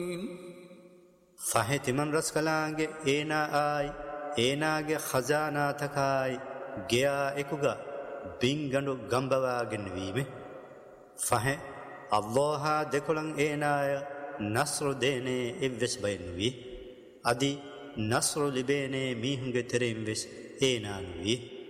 فهتي من رسكلانگ اينا آي ايناگ خزانا تكاي گيا اكوغا بينگندو گمبواگن ويمه فه الله دكولن ايناي نصر ديني ابس بينوي ادي نصر لبيني ميهنگ تريم وس اينانوي